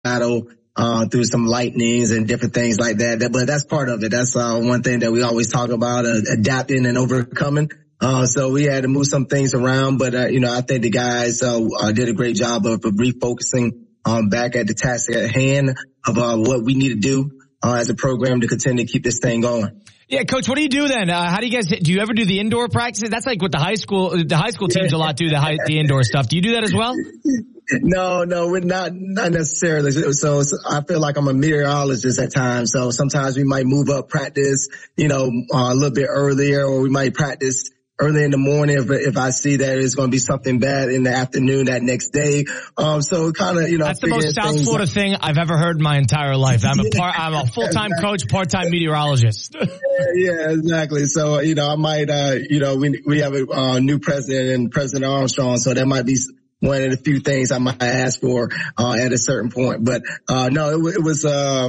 battle through some lightnings and different things like that. But that's part of it. That's one thing that we always talk about, adapting and overcoming. So we had to move some things around, but I think the guys did a great job of refocusing back at the task at hand of what we need to do as a program to continue to keep this thing going. Yeah, Coach, what do you do then? How do you guys, do you ever do the indoor practices? That's like what the high school teams a lot do, the indoor stuff. Do you do that as well? No, we're not necessarily. So I feel like I'm a meteorologist at times. So sometimes we might move up practice, a little bit earlier, or we might practice early in the morning if I see that it's going to be something bad in the afternoon that next day. So kind of, that's the most South Florida thing I've ever heard in my entire life. I'm a full-time coach, part-time meteorologist. Yeah, exactly. So, I might, we have a new president and President Armstrong. So that might be one of the few things I might ask for, at a certain point. But, no, it was,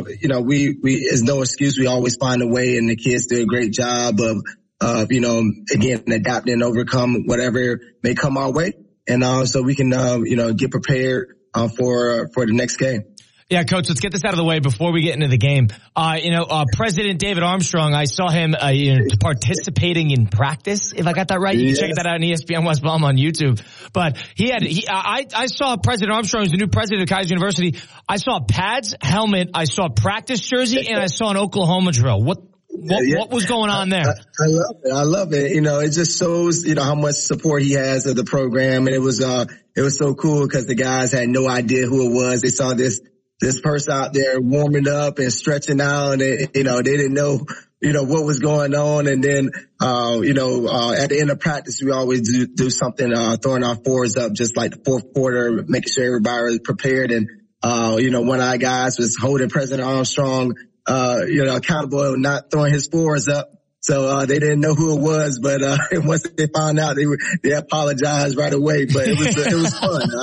it's no excuse. We always find a way, and the kids do a great job of, again, adapt and overcome whatever may come our way. And, so we can, get prepared, for the next game. Yeah, Coach, let's get this out of the way before we get into the game. President David Armstrong, I saw him, participating in practice, if I got that right. You can check that out on ESPN West Palm on YouTube. But I saw President Armstrong, who's the new president of Kaiser University. I saw pads, helmet, I saw practice jersey, and I saw an Oklahoma drill. What was going on there? I love it. It just shows, how much support he has of the program. And it was so cool because the guys had no idea who it was. They saw this person out there warming up and stretching out, and they didn't know, what was going on. And then, at the end of practice, we always do something, throwing our fours up, just like the fourth quarter, making sure everybody was prepared. And, one of our guys was holding President Armstrong, accountable, not throwing his fours up. So, they didn't know who it was, but, once they found out, they apologized right away, but it was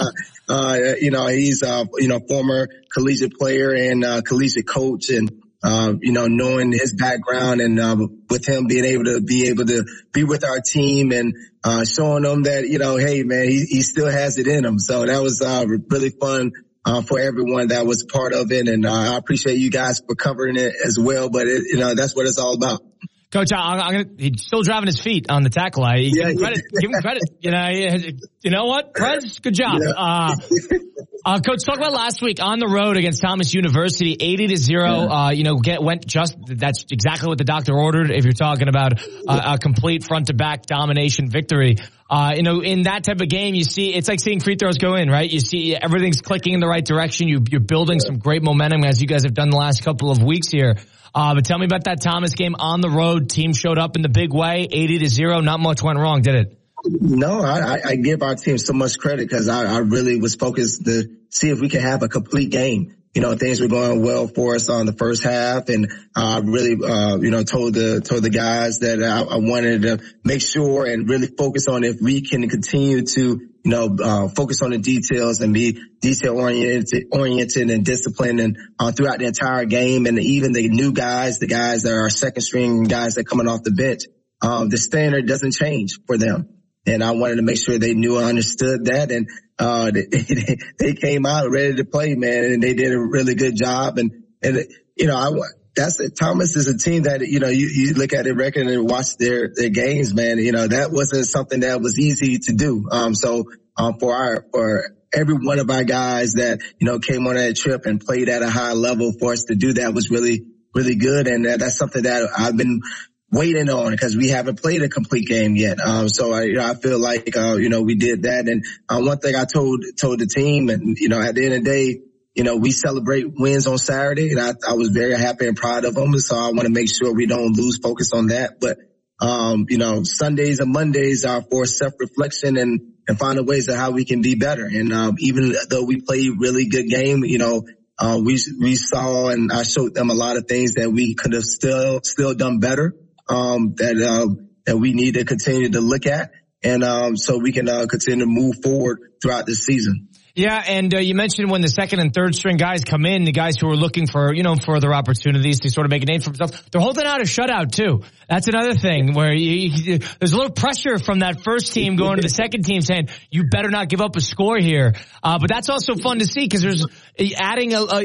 fun. He's, former collegiate player and, collegiate coach, and, knowing his background, and, with him being able to be with our team and, showing them that, hey man, he still has it in him. So that was, really fun. For everyone that was part of it. And I appreciate you guys for covering it as well. But that's what it's all about. Coach, he's still driving his feet on the tackle. Give him credit. You know what? Prez, good job. Yeah. Coach, talk about last week on the road against Thomas University, 80-0. That's exactly what the doctor ordered. If you're talking about a complete front to back domination victory, in that type of game, you see, it's like seeing free throws go in, right? You see everything's clicking in the right direction. You're building some great momentum, as you guys have done the last couple of weeks here. But tell me about that Thomas game on the road. Team showed up in the big way, 80-0. Not much went wrong, did it? No, I give our team so much credit because I really was focused to see if we could have a complete game. Things were going well for us on the first half, and I really, told the guys that I wanted to make sure and really focus on if we can continue to, focus on the details and be detail oriented and disciplined and throughout the entire game, and even the new guys, the guys that are second string guys that are coming off the bench, the standard doesn't change for them. And I wanted to make sure they knew and understood that. And, they came out ready to play, man, and they did a really good job. And Thomas is a team that, you look at their record and watch their games, man, that wasn't something that was easy to do. For every one of our guys that, came on that trip and played at a high level, for us to do that was really, really good. And that's something that I've been waiting on because we haven't played a complete game yet. So I feel like, we did that. And, one thing I told the team, and, at the end of the day, we celebrate wins on Saturday, and I was very happy and proud of them. So I want to make sure we don't lose focus on that. But, Sundays and Mondays are for self-reflection and finding ways of how we can be better. And, even though we played really good game, we saw, and I showed them a lot of things that we could have still done better. That we need to continue to look at, and so we can continue to move forward throughout this season. Yeah, and you mentioned when the second and third string guys come in, the guys who are looking for, further opportunities to sort of make a name for themselves, they're holding out a shutout too. That's another thing where there's a little pressure from that first team going to the second team saying, you better not give up a score here. But that's also fun to see because there's adding